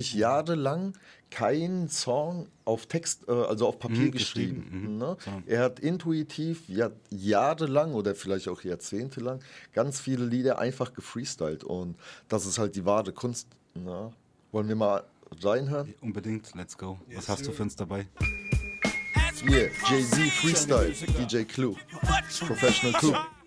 wirklich jahrelang keinen Song auf Text, also auf Papier geschrieben. Ne? So. Er hat intuitiv jahrelang oder vielleicht auch jahrzehntelang ganz viele Lieder einfach gefreestylt und das ist halt die wahre Kunst. Ne? Wollen wir mal reinhören? Unbedingt, let's go. Was hast du für uns dabei? Hier, Jay-Z Freestyle, DJ Clue, Professional Clue.